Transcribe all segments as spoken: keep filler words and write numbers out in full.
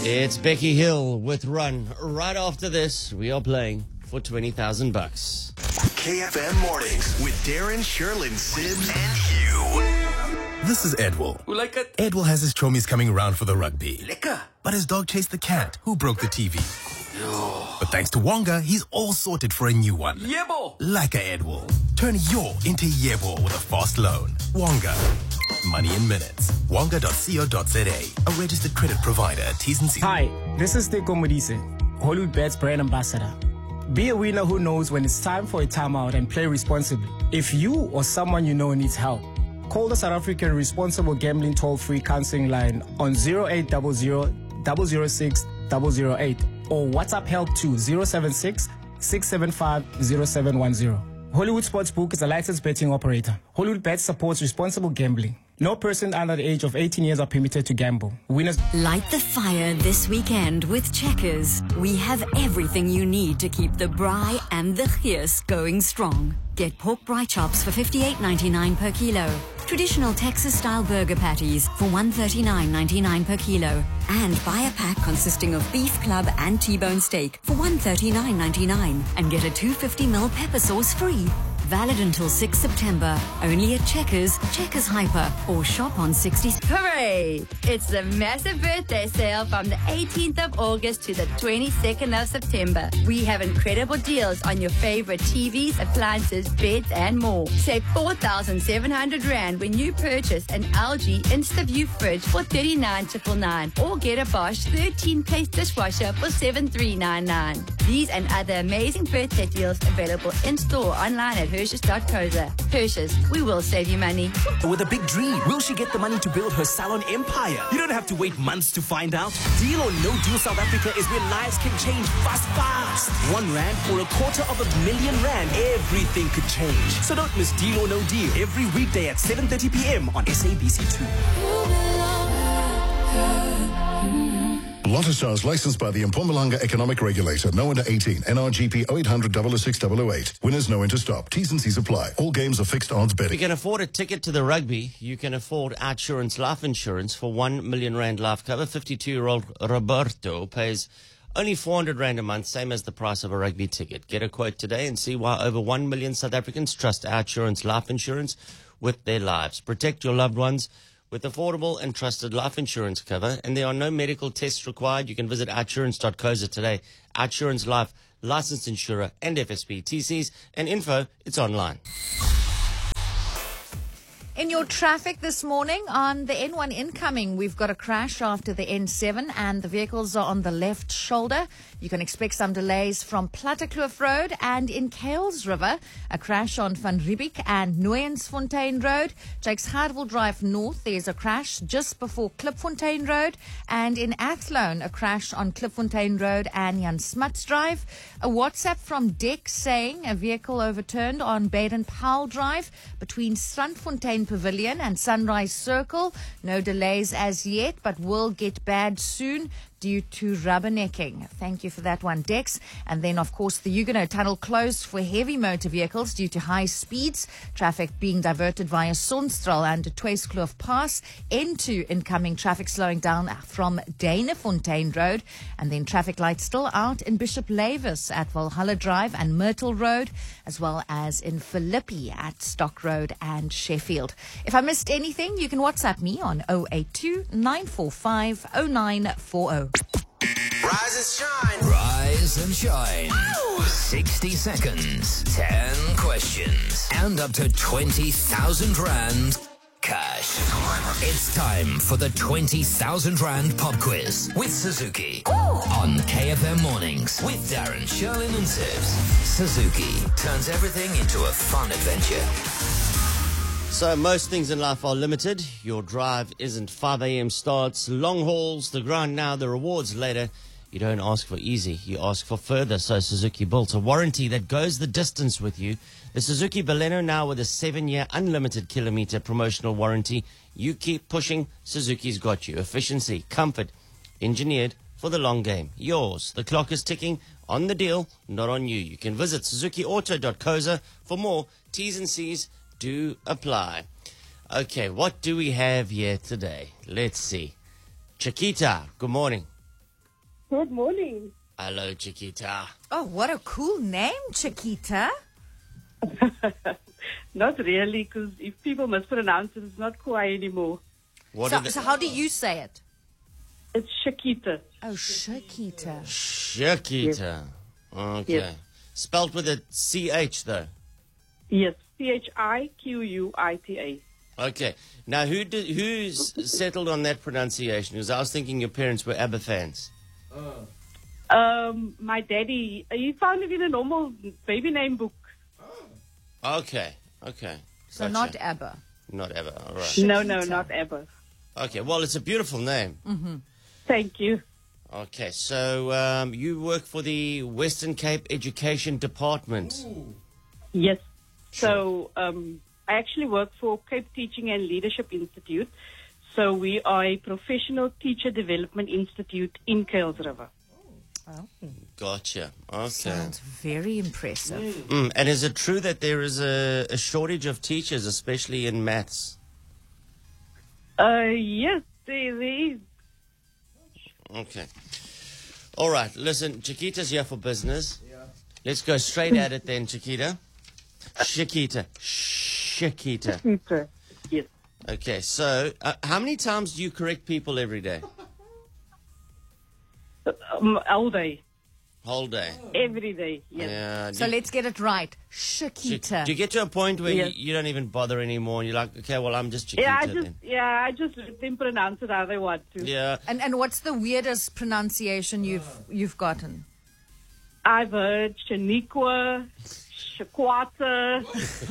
It's Becky Hill with Run. Right after this, we are playing for twenty thousand bucks. K F M Mornings with Darren, Sherlyn, Sibs, and Hugh. This is Edwell. Who like it? Edwell has his chomies coming around for the rugby. Lekker. But his dog chased the cat, who broke the T V. But thanks to Wonga, he's all sorted for a new one. Yebo. Like a Edwell. Turn your into Yebo with a fast loan. Wonga. Money in minutes. Wonga dot co dot za. A registered credit provider. T's and C's. Hi, this is Teko Modise, Hollywood Bets brand ambassador. Be a winner who knows when it's time for a timeout and play responsibly. If you or someone you know needs help, call the South African Responsible Gambling Toll-Free Counseling Line on zero eight zero zero, zero zero six, zero zero eight or WhatsApp help to zero seven six, six seven five, zero seven one zero. Hollywood Sportsbook is a licensed betting operator. Hollywood Bets supports responsible gambling. No person under the age of eighteen years are permitted to gamble. Winners. Light the fire this weekend with Checkers. We have everything you need to keep the braai and the geus going strong. Get pork braai chops for fifty-eight ninety-nine per kilo. Traditional Texas-style burger patties for one thirty-nine ninety-nine per kilo. And buy a pack consisting of beef club and T-bone steak for one thirty-nine ninety-nine. And get a two fifty milliliter pepper sauce free. Valid until sixth September. Only at Checkers, Checkers Hyper, or shop on sixties. Hooray! It's the massive birthday sale from the eighteenth of August to the twenty-second of September. We have incredible deals on your favorite T Vs, appliances, beds, and more. Save four thousand seven hundred rand when you purchase an L G InstaView fridge for thirty-nine ninety-nine, or get a Bosch thirteen place dishwasher for seven three nine nine. These and other amazing birthday deals available in-store online at Hershey's dot co dot za. Hershey's, we will save you money. With a big dream, will she get the money to build her salon empire? You don't have to wait months to find out. Deal or No Deal South Africa is where lives can change fast, fast. One rand or a quarter of a million rand, everything could change. So don't miss Deal or No Deal every weekday at seven thirty p.m. on S A B C two. Lotto Stars licensed by the Mpumalanga Economic Regulator. No under eighteen. N R G P oh eight hundred, double oh six, double oh eight. Winners know when to stop. T's and C's apply. All games are fixed odds If betting. you can afford a ticket to the rugby, you can afford Outsurance Life Insurance for one million rand life cover. fifty-two-year-old Roberto pays only four hundred rand a month, same as the price of a rugby ticket. Get a quote today and see why over one million South Africans trust Outsurance Life Insurance with their lives. Protect your loved ones with affordable and trusted life insurance cover, and there are no medical tests required. You can visit outsurance dot co dot za today. Outsurance Life, licensed insurer, and F S P, T Cs, and info, it's online. In your traffic this morning on the N one incoming, we've got a crash after the N seven and the vehicles are on the left shoulder. You can expect some delays from Plattekloof Road, and in Kales River, a crash on Van Riebeek and Nooiensfontein Road. Jakes Hardwell Drive North, there's a crash just before Klipfontein Road, and in Athlone, a crash on Klipfontein Road and Jan Smuts Drive. A WhatsApp from Deck saying a vehicle overturned on Baden-Powell Drive between Strandfontein Pavilion and Sunrise Circle. No delays as yet, but will get bad soon due to rubbernecking. Thank you for that one, Dex. And then, of course, the Huguenot Tunnel closed for heavy motor vehicles due to high speeds. Traffic being diverted via Sonstraal and Tweeskloof Pass into incoming traffic slowing down from Danefontein Road. And then traffic lights still out in Bishop Lavis at Valhalla Drive and Myrtle Road, as well as in Philippi at Stock Road and Sheffield. If I missed anything, you can WhatsApp me on zero eight two, nine four five, zero nine four zero. Rise and shine. Rise and shine. Ow! sixty seconds, ten questions, and up to twenty thousand rand cash. It's time for the twenty thousand rand pop quiz with Suzuki. Ooh. On K F M Mornings with Darren, Sherlyn, and Sibs. Suzuki turns everything into a fun adventure. So most things in life are limited. Your drive isn't five a.m. starts, long hauls, the grind now, the rewards later. You don't ask for easy, you ask for further. So Suzuki built a warranty that goes the distance with you. The Suzuki Baleno now with a seven-year unlimited kilometer promotional warranty. You keep pushing, Suzuki's got you. Efficiency, comfort, engineered for the long game. Yours. The clock is ticking on the deal, not on you. You can visit suzuki auto dot co dot za for more. T's and C's do apply. Okay, what do we have here today? Let's see. Chiquita, good morning. Good morning. Hello, Chiquita. Oh, what a cool name, Chiquita. Not really, because if people mispronounce it, it's not Kauai anymore. What So, are the- so how do you say it? It's Shakita. Oh, Chiquita. Chiquita. Okay. Yes. Spelt with a C H, though. Yes, C H I Q U I T A. Okay. Now, who did, who's settled on that pronunciation? Because I was thinking your parents were ABBA fans. Um, my daddy, he found it in a normal baby name book. Okay. Okay. So Gotcha. not ABBA. Not ABBA. All right. No, no, not ever. Okay. Well, it's a beautiful name. Mm-hmm. Thank you. Okay. So um, you work for the Western Cape Education Department. Yes. So um, I actually work for Cape Teaching and Leadership Institute. So we are a professional teacher development institute in Kuils River. Oh. Gotcha. Okay. Sounds very impressive. Mm, and is it true that there is a, a shortage of teachers, especially in maths? Uh, yes, there, there is. Okay. All right. Listen, Chiquita's here for business. Yeah. Let's go straight at it then, Chiquita. Chiquita. Chiquita. Chiquita. Yes. Okay. So, uh, how many times do you correct people every day? Um, all day. Whole day. Every day. Yes. Yeah. So do, let's get it right. do, Chiquita. do you get to a point where Yes. you, you don't even bother anymore and you're like, okay, well, I'm just Chiquita Yeah, I just then? yeah, I just let them pronounce it how they want to. Yeah. And and what's the weirdest pronunciation you've you've gotten? I've heard Shaniqua, Shaquata.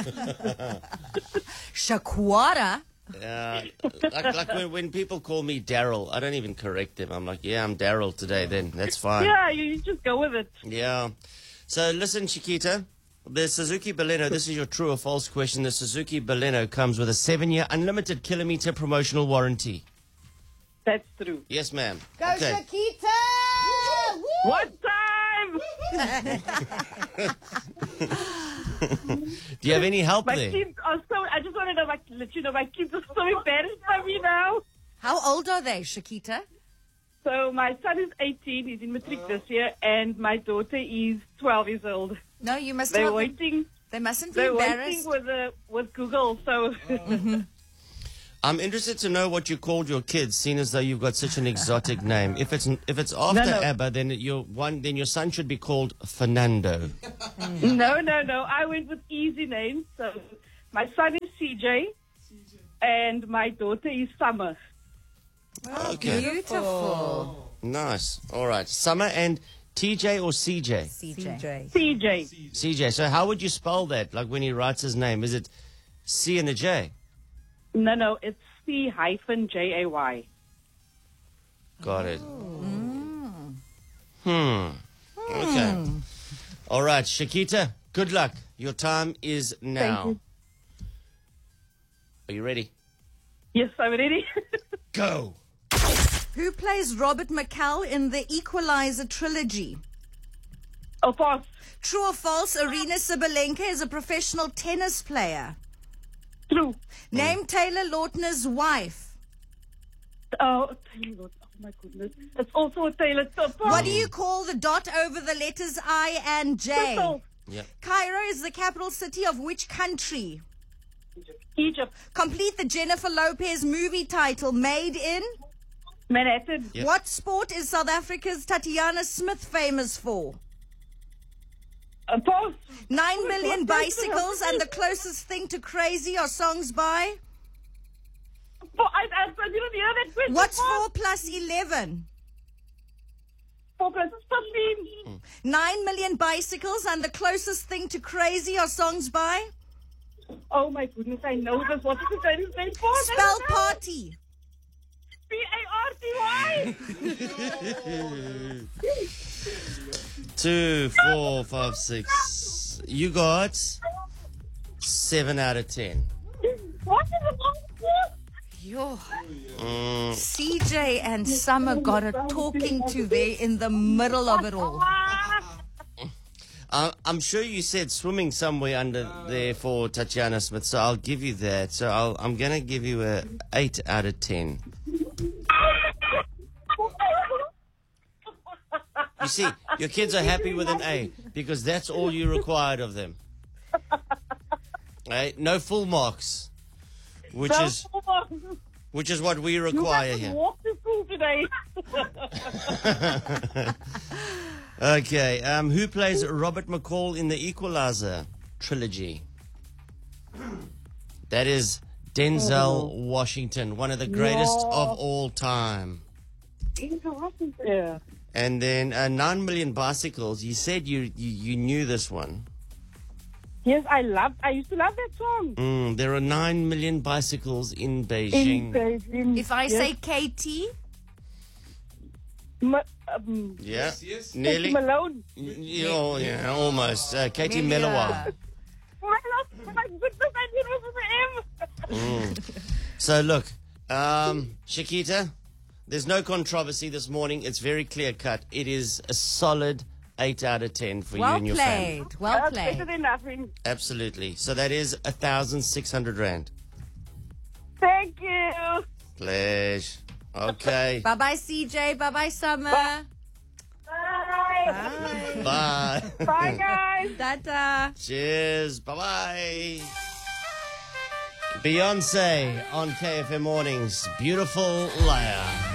Shaquata. Yeah, like, like when, when people call me Daryl, I don't even correct them. I'm like, yeah, I'm Daryl today then. That's fine. Yeah, you, you just go with it. Yeah. So listen, Chiquita, the Suzuki Baleno, this is your true or false question. The Suzuki Baleno comes with a seven-year unlimited kilometer promotional warranty. That's true. Yes, ma'am. Go Okay. Chiquita! Woo! What time? Do you have any help My there? kids are so, I just want to know, my, let you know, my kids are so embarrassed by me now. How old are they, Chiquita? So my son is eighteen, he's in matric this year, and my daughter is twelve years old. No, you must They're have them- waiting, They mustn't be they're embarrassed. waiting with, uh, with Google, so. I'm interested to know what you called your kids, seeing as though you've got such an exotic name. If it's if it's after No, no. ABBA, then your one then your son should be called Fernando. No, no, no. I went with easy names. So my son is C J, and my daughter is Summer. Okay. Beautiful. Nice. All right. Summer and T J or C J? C J. C J. C J. So how would you spell that? Like when he writes his name, is it C and a J? No, no, it's C hyphen J A Y. Got it. Hmm. Okay. All right, Chiquita. Good luck. Your time is now. you. Are you ready? Yes, I'm ready. Go. Who plays Robert McCall in the Equalizer trilogy? Oh, pass. True or false, Arena Sabalenka is a professional tennis player. True. Name Taylor Lautner's wife. Oh, Taylor. Oh my goodness. It's also a Taylor. So pass. What do you call the dot over the letters I and J? Crystal. Yep. Cairo is the capital city of which country? Egypt. Complete the Jennifer Lopez movie title, Made in? Manhattan. Yep. What sport is South Africa's Tatiana Smith famous for? Uh, pass. Nine million bicycles and the closest thing to crazy are songs by? Oh, I, I, I didn't hear that question. What's Pass. four plus eleven? Four plus fifteen. Nine million bicycles and the closest thing to crazy are songs by? Oh my goodness, I know this. What is the Chinese name for? Spell party. P A R T Y. Two, four, five, six. You got seven out of ten. What is the wrong for? Yo. Mm, C J and Summer got a talking to there in the middle of it all. I, I'm sure you said swimming somewhere under there for Tatiana Smith, so I'll give you that. So I'll, I'm going to give you a eight out of ten. You see, your kids are happy with an A because that's all you required of them. Right? No full marks, which No is full marks. which is what we You require haven't here. walked to school today. Okay, um, who plays Robert McCall in the Equalizer trilogy? That is Denzel Washington, one of the greatest Yeah. of all time. Yeah. And then uh, Nine Million Bicycles. You said you, you you knew this one. Yes, I love. I used to love that song. Mm, there are nine million bicycles in Beijing. In Beijing. If I Yes. say Katie, Ma- um, Yeah, Katie nearly. Malone. Y- Oh, yeah, almost. Uh, Katie Melia. Melua. Malone. My goodness, I knew it was an M. Mm. So look, um, Shakita, there's no controversy this morning. It's very clear cut. It is a solid eight out of ten for you well and your family. played. Well That's played. better than nothing. Absolutely. So that is a thousand six hundred rand. Thank you. Pleasure. Okay. Bye bye, C J. Bye bye, Summer. Bye. Bye. Bye. Bye, guys. Tata. Cheers. Bye bye. Beyonce on K F M Mornings. Beautiful Liar.